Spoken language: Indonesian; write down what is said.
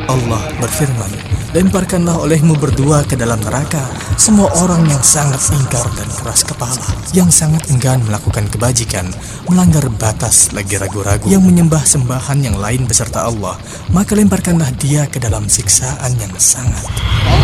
Allah berfirman, lemparkanlah olehmu berdua ke dalam neraka semua orang yang sangat ingkar dan keras kepala, yang sangat enggan melakukan kebajikan, melanggar batas lagi ragu-ragu, yang menyembah sembahan yang lain beserta Allah, maka lemparkanlah dia ke dalam siksaan yang sangat